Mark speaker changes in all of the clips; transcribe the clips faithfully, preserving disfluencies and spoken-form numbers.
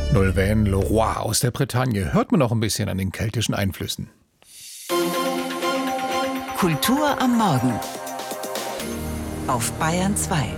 Speaker 1: Nolwenn Leroy aus der Bretagne. Hört man auch ein bisschen an den keltischen Einflüssen.
Speaker 2: Kultur am Morgen auf Bayern zwei.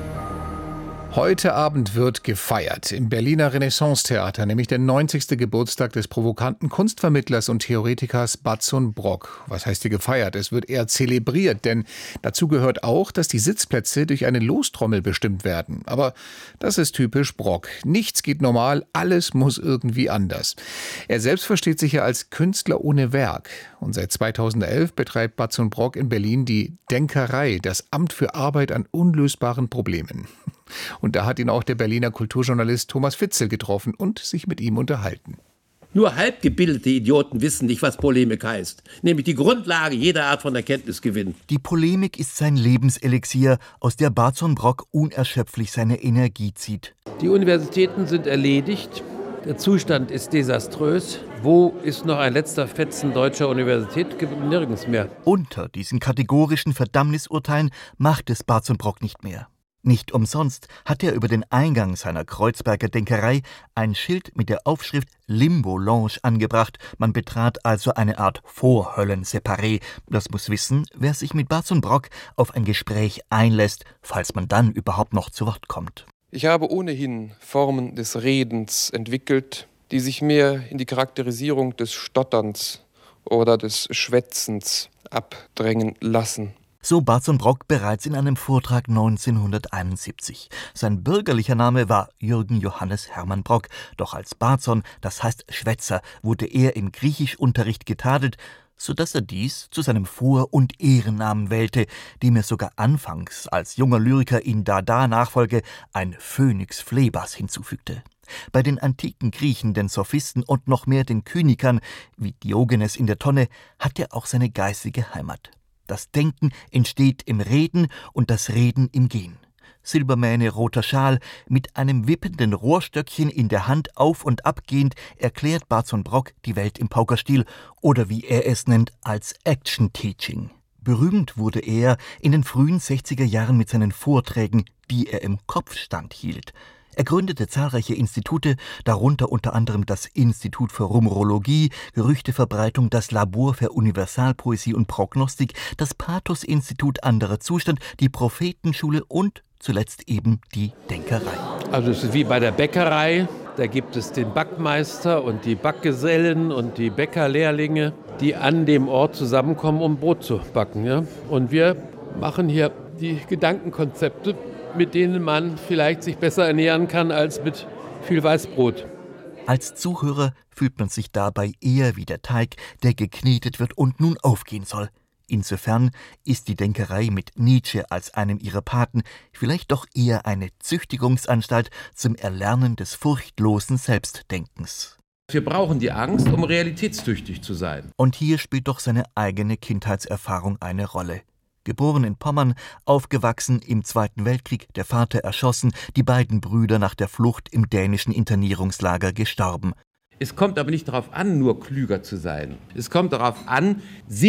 Speaker 1: Heute Abend wird gefeiert im Berliner Renaissance-Theater, nämlich der neunzigste Geburtstag des provokanten Kunstvermittlers und Theoretikers Bazon Brok. Was heißt hier gefeiert? Es wird eher zelebriert, denn dazu gehört auch, dass die Sitzplätze durch eine Lostrommel bestimmt werden. Aber das ist typisch Brok. Nichts geht normal, alles muss irgendwie anders. Er selbst versteht sich ja als Künstler ohne Werk. Und seit zweitausendelf betreibt Bazon Brok in Berlin die Denkerei, das Amt für Arbeit an unlösbaren Problemen. Und da hat ihn auch der Berliner Kulturjournalist Thomas Fitzel getroffen und sich mit ihm unterhalten.
Speaker 3: Nur halbgebildete Idioten wissen nicht, was Polemik heißt. Nämlich die Grundlage jeder Art von Erkenntnisgewinn.
Speaker 4: Die Polemik ist sein Lebenselixier, aus der Bazon Brok unerschöpflich seine Energie zieht.
Speaker 3: Die Universitäten sind erledigt. Der Zustand ist desaströs. Wo ist noch ein letzter Fetzen deutscher Universität? Nirgends mehr.
Speaker 4: Unter diesen kategorischen Verdammnisurteilen macht es Bazon Brok nicht mehr. Nicht umsonst hat er über den Eingang seiner Kreuzberger Denkerei ein Schild mit der Aufschrift Limbo Lounge angebracht. Man betrat also eine Art Vorhöllen-Separé. Das muss wissen, wer sich mit Bazon Brok auf ein Gespräch einlässt, falls man dann überhaupt noch zu Wort kommt.
Speaker 5: Ich habe ohnehin Formen des Redens entwickelt, die sich mehr in die Charakterisierung des Stotterns oder des Schwätzens abdrängen lassen.
Speaker 4: So Bazon Brok bereits in einem Vortrag neunzehnhunderteinundsiebzig. Sein bürgerlicher Name war Jürgen Johannes Hermann Brok, doch als Bazon, das heißt Schwätzer, wurde er im Griechischunterricht getadelt, sodass er dies zu seinem Vor- und Ehrennamen wählte, dem er sogar anfangs als junger Lyriker in Dada-Nachfolge ein Phönix Phlebas hinzufügte. Bei den antiken Griechen, den Sophisten und noch mehr den Kynikern, wie Diogenes in der Tonne, hat er auch seine geistige Heimat. Das Denken entsteht im Reden und das Reden im Gehen. Silbermähne, roter Schal, mit einem wippenden Rohrstöckchen in der Hand auf- und abgehend erklärt Bazon Brok die Welt im Paukerstil oder wie er es nennt, als Action-Teaching. Berühmt wurde er in den frühen sechziger Jahren mit seinen Vorträgen, die er im Kopfstand hielt. Er gründete zahlreiche Institute, darunter unter anderem das Institut für Rumorologie, Gerüchteverbreitung, das Labor für Universalpoesie und Prognostik, das Pathos-Institut Anderer Zustand, die Prophetenschule und zuletzt eben die Denkerei.
Speaker 3: Also es ist wie bei der Bäckerei. Da gibt es den Backmeister und die Backgesellen und die Bäckerlehrlinge, die an dem Ort zusammenkommen, um Brot zu backen. Ja? Und wir machen hier die Gedankenkonzepte, mit denen man vielleicht sich besser ernähren kann als mit viel Weißbrot.
Speaker 4: Als Zuhörer fühlt man sich dabei eher wie der Teig, der geknetet wird und nun aufgehen soll. Insofern ist die Denkerei mit Nietzsche als einem ihrer Paten vielleicht doch eher eine Züchtigungsanstalt zum Erlernen des furchtlosen Selbstdenkens.
Speaker 3: Wir brauchen die Angst, um realitätstüchtig zu sein.
Speaker 4: Und hier spielt doch seine eigene Kindheitserfahrung eine Rolle. Geboren in Pommern, aufgewachsen im Zweiten Weltkrieg, der Vater erschossen, die beiden Brüder nach der Flucht im dänischen Internierungslager gestorben.
Speaker 3: Es kommt aber nicht darauf an, nur klüger zu sein. Es kommt darauf an, sich